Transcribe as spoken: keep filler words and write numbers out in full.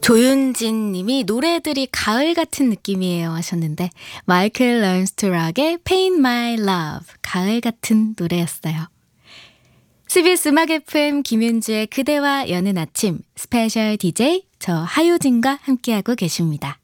조윤진 님이 노래들이 가을 같은 느낌이에요 하셨는데 마이클 런스트락의 Paint My Love 가을 같은 노래였어요. 씨비에스 음악 에프엠 김윤주의 그대와 여는 아침 스페셜 디제이 저 하효진과 함께하고 계십니다.